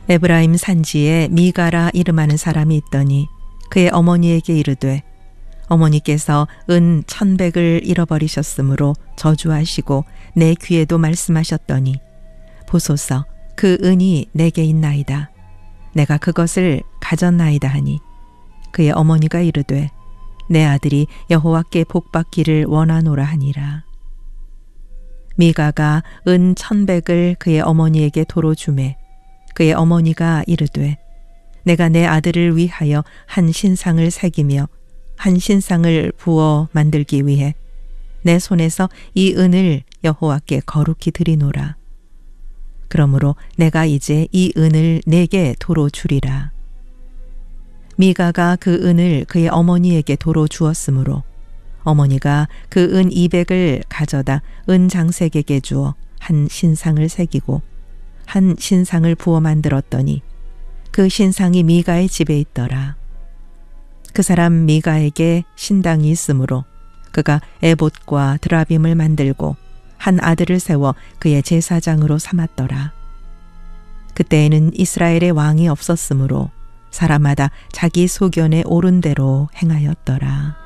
에브라임 산지에 미가라 이름하는 사람이 있더니 그의 어머니에게 이르되 어머니께서 은 1,100을 잃어버리셨으므로 저주하시고 내 귀에도 말씀하셨더니 보소서 그 은이 내게 있나이다. 내가 그것을 가졌나이다 하니 그의 어머니가 이르되 내 아들이 여호와께 복받기를 원하노라 하니라. 미가가 은 1,100을 그의 어머니에게 도로 주매 그의 어머니가 이르되 내가 내 아들을 위하여 한 신상을 새기며 한 신상을 부어 만들기 위해 내 손에서 이 은을 여호와께 거룩히 드리노라. 그러므로 내가 이제 이 은을 내게 도로 주리라. 미가가 그 은을 그의 어머니에게 도로 주었으므로 어머니가 그 은 200을 가져다 은 장색에게 주어 한 신상을 새기고 한 신상을 부어 만들었더니 그 신상이 미가의 집에 있더라. 그 사람 미가에게 신당이 있으므로 그가 에봇과 드라빔을 만들고 한 아들을 세워 그의 제사장으로 삼았더라. 그때에는 이스라엘의 왕이 없었으므로 사람마다 자기 소견에 옳은 대로 행하였더라.